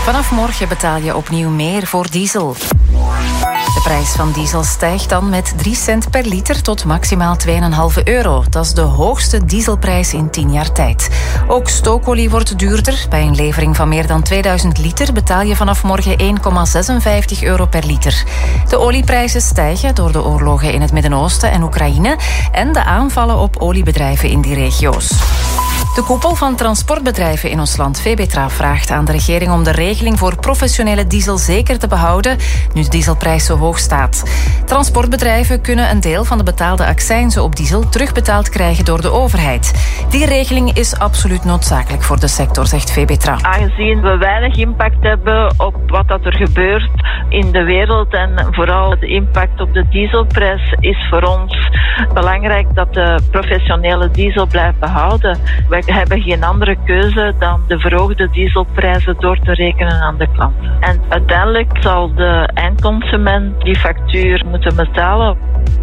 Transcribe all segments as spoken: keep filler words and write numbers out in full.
Vanaf morgen betaal je opnieuw meer voor diesel. De prijs van diesel stijgt dan met drie cent per liter tot maximaal twee komma vijf euro. Dat is de hoogste dieselprijs in tien jaar tijd. Ook stookolie wordt duurder. Bij een levering van meer dan tweeduizend liter betaal je vanaf morgen één komma zesenvijftig euro per liter. De olieprijzen stijgen door de oorlogen in het Midden-Oosten en Oekraïne en de aanvallen op oliebedrijven in die regio's. De koepel van transportbedrijven in ons land, Febetra, vraagt aan de regering om de regeling voor professionele diesel zeker te behouden, nu de dieselprijs zo hoog staat. Transportbedrijven kunnen een deel van de betaalde accijnzen op diesel terugbetaald krijgen door de overheid. Die regeling is absoluut noodzakelijk voor de sector, zegt Febetra. Aangezien we weinig impact hebben op wat dat er gebeurt in de wereld en vooral de impact op de dieselprijs, is voor ons belangrijk dat de professionele diesel blijft behouden. Wij hebben geen andere keuze dan de verhoogde dieselprijzen door te rekenen aan de klant. En uiteindelijk zal de eindconsument die factuur moeten betalen.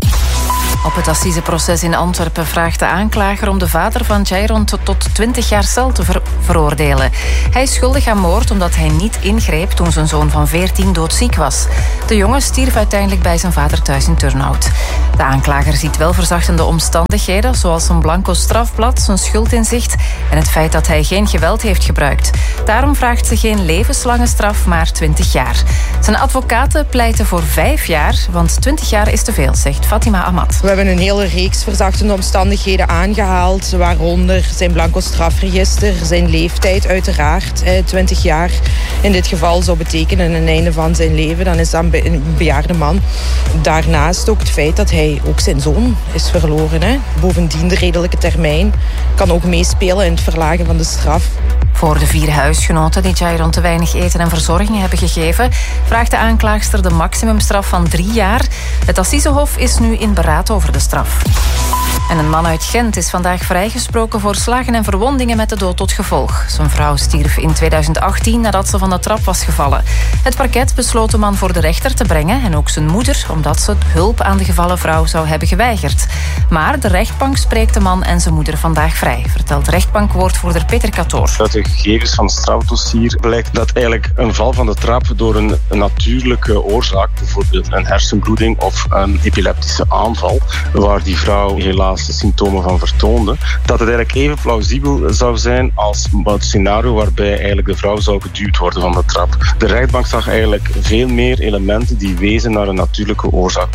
Op het assiseproces in Antwerpen vraagt de aanklager om de vader van Jairon tot twintig jaar cel te ver- veroordelen. Hij is schuldig aan moord omdat hij niet ingreep toen zijn zoon van veertien doodziek was. De jongen stierf uiteindelijk bij zijn vader thuis in Turnhout. De aanklager ziet wel verzachtende omstandigheden, zoals een blanco strafblad, zijn schuldinzicht en het feit dat hij geen geweld heeft gebruikt. Daarom vraagt ze geen levenslange straf, maar twintig jaar. Zijn advocaten pleiten voor vijf jaar, want twintig jaar is te veel, zegt Fatima Ahmad. We hebben een hele reeks verzachtende omstandigheden aangehaald, waaronder zijn blanco strafregister, zijn leeftijd uiteraard. twintig jaar in dit geval zou betekenen een einde van zijn leven. Dan is dat een bejaarde man. Daarnaast ook het feit dat hij ook zijn zoon is verloren. Hè. Bovendien de redelijke termijn kan ook meespelen in het verlagen van de straf. Voor de vier huisgenoten die Jairon te weinig eten en verzorging hebben gegeven, vraagt de aanklaagster de maximumstraf van drie jaar. Het Assisehof is nu in beraad over de straf. En een man uit Gent is vandaag vrijgesproken voor slagen en verwondingen met de dood tot gevolg. Zijn vrouw stierf in tweeduizend achttien nadat ze van de trap was gevallen. Het parket besloot de man voor de rechter te brengen en ook zijn moeder, omdat ze hulp aan de gevallen vrouw zou hebben geweigerd. Maar de rechtbank spreekt de man en zijn moeder vandaag vrij, vertelt rechtbankwoordvoerder Peter Katoor. Uit de gegevens van het strafdossier blijkt dat eigenlijk een val van de trap door een, een natuurlijke oorzaak, bijvoorbeeld een hersenbloeding of een epileptische aanval, waar die vrouw helaas de symptomen van vertoonde, dat het eigenlijk even plausibel zou zijn als het scenario waarbij eigenlijk de vrouw zou geduwd worden van de trap. De rechtbank zag eigenlijk veel meer elementen die wezen naar een natuurlijke oorzaak.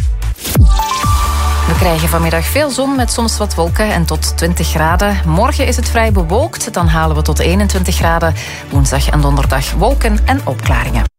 We krijgen vanmiddag veel zon met soms wat wolken en tot twintig graden. Morgen is het vrij bewolkt, dan halen we tot eenentwintig graden. Woensdag en donderdag wolken en opklaringen.